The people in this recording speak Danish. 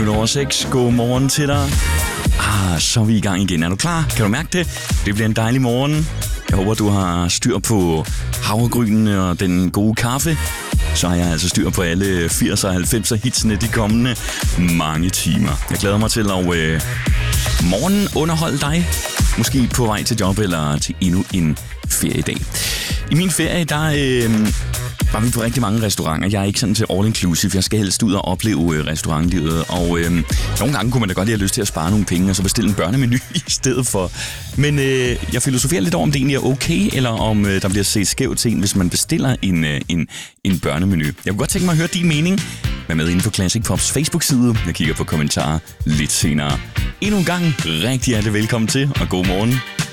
6:10. God morgen til dig. Så er vi i gang igen. Er du klar? Kan du mærke det? Det bliver en dejlig morgen. Jeg håber, du har styr på havregrynen og den gode kaffe. Så har jeg altså styr på alle 80'er og 90'er hitsene de kommende mange timer. Jeg glæder mig til at morgen underholde dig. Måske på vej til job eller til endnu en feriedag. I min ferie, der var vi på rigtig mange restauranter. Jeg er ikke sådan til all inclusive. Jeg skal helst ud og opleve restaurantlivet. Og nogle gange kunne man da godt have lyst til at spare nogle penge og så bestille en børnemenu i stedet for. Men jeg filosoferer lidt over, om det egentlig er okay, eller om der bliver set skævt til en, hvis man bestiller en børnemenu. Jeg kunne godt tænke mig at høre din mening. Vær med inde på Classic Pops Facebook-side. Jeg kigger på kommentarer lidt senere. Endnu en gang rigtig hjertelig velkommen til, og god morgen.